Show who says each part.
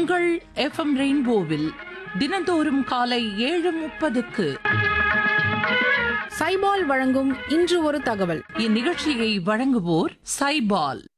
Speaker 1: உங்கள் எஃப்எம் ரெயின்போவில் தினந்தோறும் காலை 7:30க்கு
Speaker 2: சைபால் வழங்கும் இன்று ஒரு தகவல்.
Speaker 1: இந்நிகழ்ச்சியை வழங்குவோர் சைபால்.